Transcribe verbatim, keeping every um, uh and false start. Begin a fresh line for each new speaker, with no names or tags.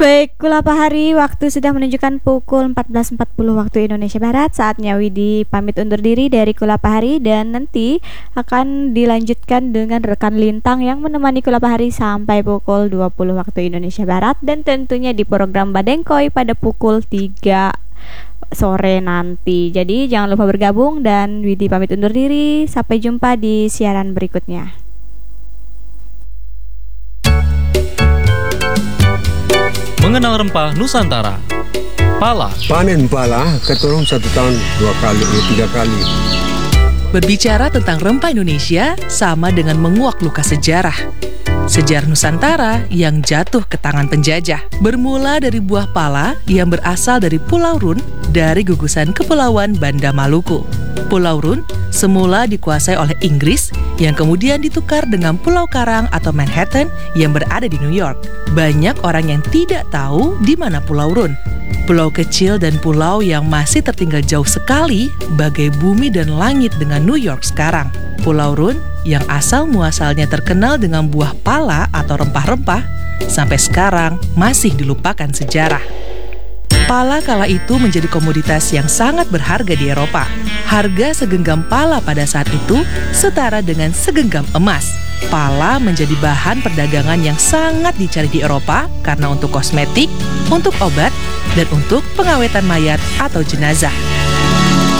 Baik, Kulapa Hari, waktu sudah menunjukkan pukul empat belas empat puluh waktu Indonesia Barat. Saatnya Widi pamit undur diri dari Kulapa Hari, dan nanti akan dilanjutkan dengan rekan Lintang yang menemani Kulapa Hari sampai pukul dua puluh waktu Indonesia Barat, dan tentunya di program Badengkoy pada pukul tiga sore nanti. Jadi jangan lupa bergabung, dan Widi pamit undur diri. Sampai jumpa di siaran berikutnya.
Mengenal rempah Nusantara. Pala.
Panen pala ketolong satu tahun dua kali, tiga kali.
Berbicara tentang rempah Indonesia sama dengan menguak luka sejarah. Sejarah Nusantara yang jatuh ke tangan penjajah. Bermula dari buah pala yang berasal dari Pulau Run dari gugusan Kepulauan Banda Maluku. Pulau Run semula dikuasai oleh Inggris yang kemudian ditukar dengan Pulau Karang atau Manhattan yang berada di New York. Banyak orang yang tidak tahu di mana Pulau Run. Pulau kecil dan pulau yang masih tertinggal jauh sekali bagai bumi dan langit dengan New York sekarang. Pulau Run yang asal muasalnya terkenal dengan buah pala atau rempah-rempah sampai sekarang masih dilupakan sejarah. Pala kala itu menjadi komoditas yang sangat berharga di Eropa. Harga segenggam pala pada saat itu setara dengan segenggam emas. Pala menjadi bahan perdagangan yang sangat dicari di Eropa karena untuk kosmetik, untuk obat, dan untuk pengawetan mayat atau jenazah.